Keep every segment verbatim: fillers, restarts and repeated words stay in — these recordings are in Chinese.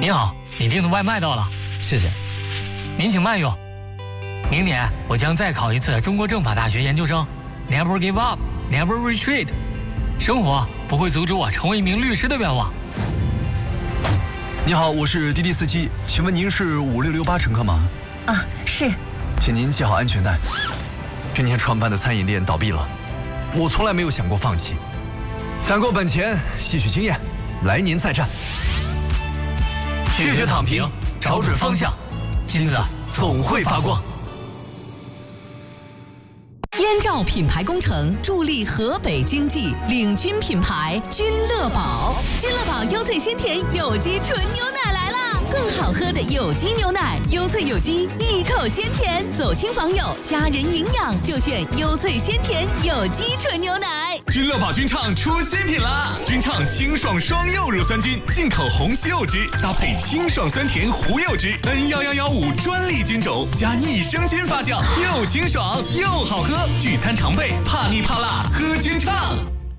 你好，你订的外卖到了，谢谢。您请慢用。明年我将再考一次中国政法大学研究生 ，Never give up, never retreat。生活不会阻止我成为一名律师的愿望。 你好，我是滴滴司机，请问您是五六六八乘客吗？ 啊，是。 请您系好安全带。去年创办的餐饮店倒闭了，我从来没有想过放弃。攒够本钱，吸取经验，来年再战。 拒绝躺平，找准方向，金子总会发光。 燕赵品牌工程助力河北经济，领军品牌君乐宝。君乐宝优萃鲜甜有机纯牛奶来啦！更好喝的有机牛奶，优萃有机，一口鲜甜。走亲访友，家人营养就选优萃鲜甜有机纯牛奶。 君乐宝君畅出新品啦！君畅清爽双柚乳酸菌，进口红西柚汁，搭配清爽酸甜胡柚汁 ，N 一一一五专利菌种加益生菌发酵，又清爽又好喝。聚餐常备，怕腻怕辣，喝君畅。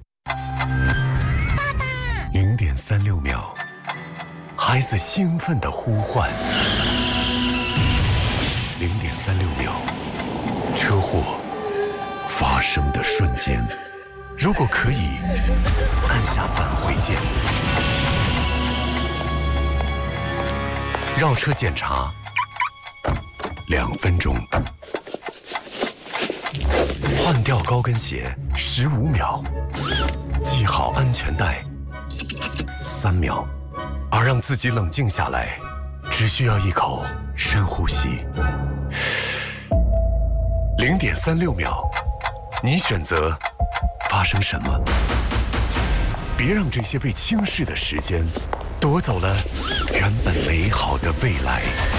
爸爸，零点三六秒，孩子兴奋的呼唤。零点三六秒，车祸发生的瞬间。如果可以，按下返回键。绕车检查，两分钟。换掉高跟鞋，十五秒。系好安全带，三秒。而让自己冷静下来，只需要一口深呼吸。零点三六秒，你选择发生什么？别让这些被轻视的时间夺走了原本美好的未来。